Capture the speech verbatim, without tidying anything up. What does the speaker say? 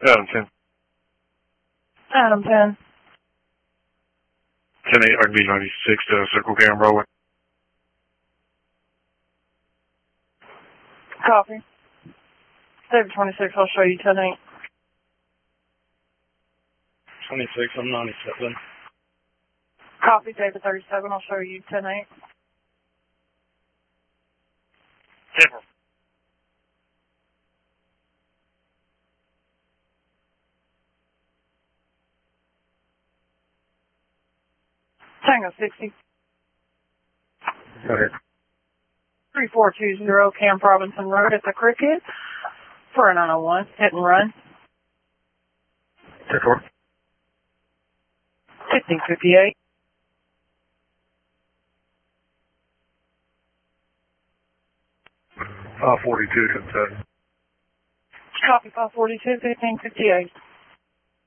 Adam ten. Adam ten. ten eight R B ninety-six to Circle Cam Broadway. Copy. David twenty-six, I'll show you ten eight. twenty-six, I'm ninety-seven. Copy, David thirty-seven, I'll show you ten eight. Temple. Tango sixty. Go ahead. three four two zero Camp Robinson Road at the Cricket for a nine oh one. Hit and run. ten four. fifteen fifty-eight. five forty-two, ten seven. Copy five forty-two, fifteen fifty-eight.